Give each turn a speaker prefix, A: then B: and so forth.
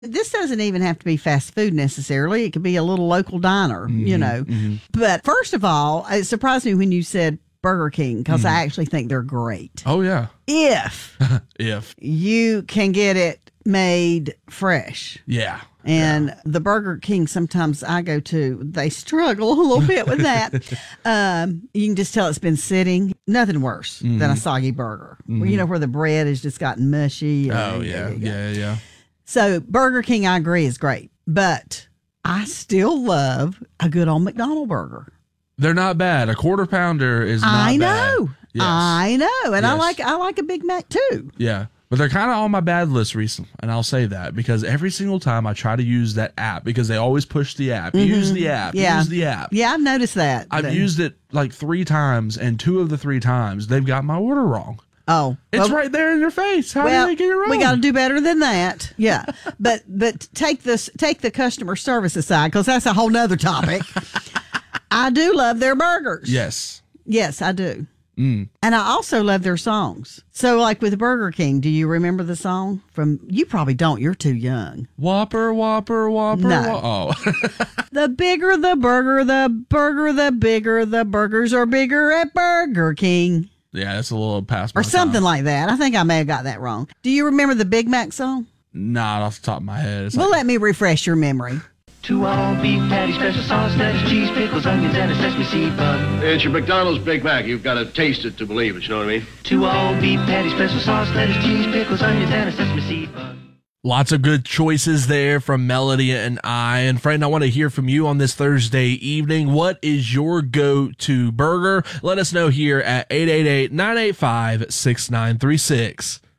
A: This doesn't even have to be fast food necessarily. It could be a little local diner, But first of all, it surprised me when you said Burger King because I actually think they're great.
B: Oh, yeah.
A: If
B: If.
A: you can get it made fresh.
B: Yeah.
A: And the Burger King sometimes I go to, they struggle a little bit with that. You can just tell it's been sitting. Nothing worse than a soggy burger. Where the bread has just gotten mushy.
B: Oh, yeah.
A: So Burger King, I agree, is great. But I still love a good old McDonald's burger.
B: They're not bad. A quarter pounder is not
A: I
B: bad.
A: know. Yes. I know. And
B: Yes.
A: I like a Big Mac too.
B: Yeah. But they're kind of on my bad list recently, and I'll say that because every single time I try to use that app, because they always push the app, use the app, use the app.
A: Yeah, I've noticed that.
B: I've used it like 3 times, and 2 of the 3 times they've got my order wrong.
A: Oh,
B: it's right there in your face. How do they get it wrong?
A: We got to do better than that. Yeah, but take the customer service aside because that's a whole nother topic. I do love their burgers. Yes, I do. And I also love their songs. So, like with Burger King, do you remember the song from? You probably don't. You're too young.
B: Whopper, Whopper, Whopper.
A: No. The bigger the burger, the bigger the burgers are bigger at Burger King.
B: Yeah, that's a little past my
A: or something
B: time.
A: like that. I think I may have got that wrong. Do you remember the Big Mac song?
B: Not off the top of my head. It's
A: Let me refresh your memory.
C: 2 all beef patties, special sauce, lettuce, cheese, pickles, onions, and a sesame seed bun.
D: It's your McDonald's Big Mac. You've got to taste it to believe it, you know what I mean?
C: 2 all beef patties, special sauce, lettuce, cheese, pickles, onions, and a sesame seed bun.
B: Lots of good choices there from Melody and I. And friend, I want to hear from you on this Thursday evening. What is your go-to burger? Let us know here at 888-985-6936.